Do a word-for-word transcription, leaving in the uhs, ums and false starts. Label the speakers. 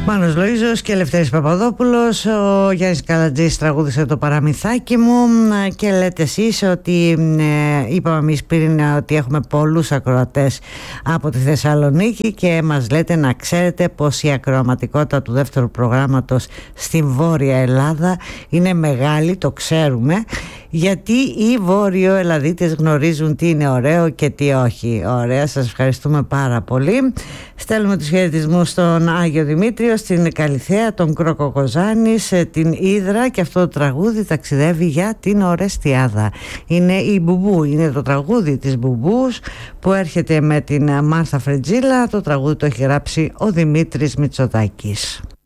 Speaker 1: Μάνος Λοΐζος και Ελευθέρης Παπαδόπουλος. Ο Γιάννης Καλατζής τραγούδισε το παραμυθάκι μου. Και λέτε εσείς ότι ε, είπαμε εμείς πριν ότι έχουμε πολλούς ακροατές από τη Θεσσαλονίκη και μας λέτε να ξέρετε πως η ακροαματικότητα του δεύτερου προγράμματος στην Βόρεια Ελλάδα είναι μεγάλη, το ξέρουμε, γιατί οι Βόρειο-Ελλαδίτες γνωρίζουν τι είναι ωραίο και τι όχι. Ωραία, σας ευχαριστούμε πάρα πολύ. Στέλνουμε τους χαιρετισμούς στον Άγιο Δημήτριο, στην Καλιθέα, τον Κροκοκοζάνη, την Ύδρα, και αυτό το τραγούδι ταξιδεύει για την Ορεστιάδα. Είναι η Μπουμπού, είναι το τραγούδι της Μπουμπούς που έρχεται με την Μάρθα Φρετζίλα. Το τραγούδι το έχει γράψει ο Δημήτρης Μητσοτάκης.